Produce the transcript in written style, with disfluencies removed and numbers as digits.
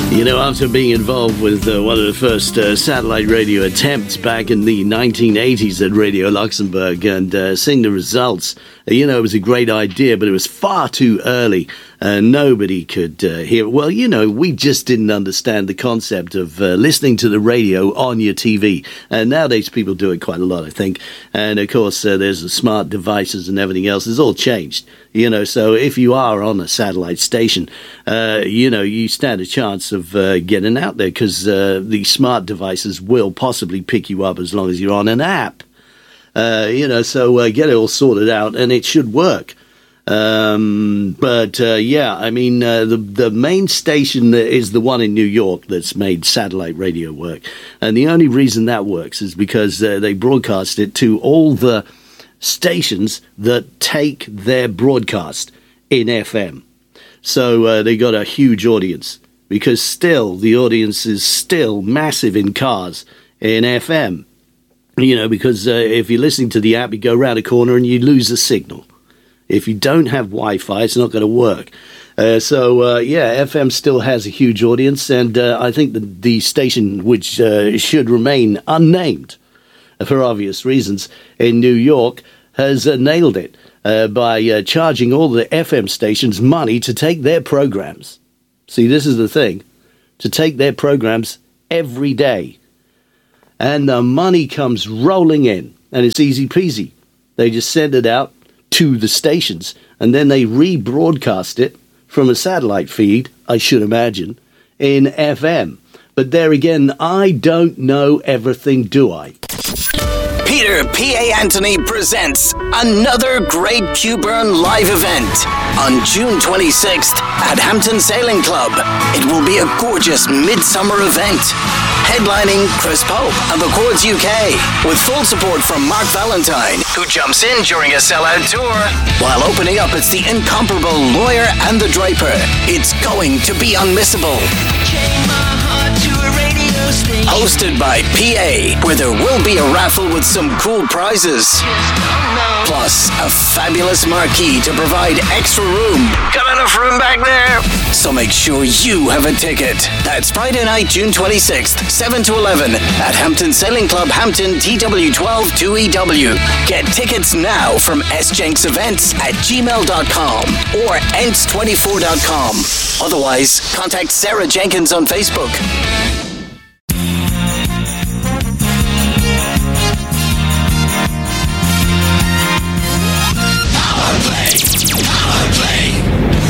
You know, after being involved with one of the first satellite radio attempts back in the 1980s at Radio Luxembourg and seeing the results, you know, it was a great idea, but it was far too early. Nobody could hear it. Well, you know, we just didn't understand the concept of listening to the radio on your TV. Nowadays, people do it quite a lot, I think. And, of course, there's the smart devices and everything else. It's all changed, you know. So if you are on a satellite station, you know, you stand a chance of getting out there because the smart devices will possibly pick you up as long as you're on an app. You know, so get it all sorted out and it should work. Yeah, I mean, the main station is the one in New York that's made satellite radio work. And the only reason that works is because they broadcast it to all the stations that take their broadcast in FM. So they got a huge audience because still the audience is still massive in cars in FM. You know, because if you're listening to the app, you go around a corner and you lose a signal. If you don't have Wi-Fi, it's not going to work. Yeah, FM still has a huge audience, and I think the station, which should remain unnamed for obvious reasons, in New York, has nailed it by charging all the FM stations money to take their programs. See, this is the thing, to take their programs every day. And the money comes rolling in, and it's easy peasy. They just send it out to the stations, and then they rebroadcast it from a satellite feed, I should imagine, in FM. But there again, I don't know everything, do I? Peter P.A. Anthony presents another great Q-Burn live event on June 26th at Hampton Sailing Club. It will be a gorgeous midsummer event, headlining Chris Pope and the Chords UK, with full support from Mark Valentine, who jumps in during a sellout tour. While opening up, it's the incomparable Lawyer and the Draper. It's going to be unmissable. Hosted by PA, where there will be a raffle with some cool prizes. Plus, a fabulous marquee to provide extra room. Got enough room back there? So make sure you have a ticket. That's Friday night, June 26th, 7 to 11 at Hampton Sailing Club, Hampton, TW12 2EW. Get tickets now from sjenksevents@gmail.com or ents24.com. Otherwise, contact Sarah Jenkins on Facebook.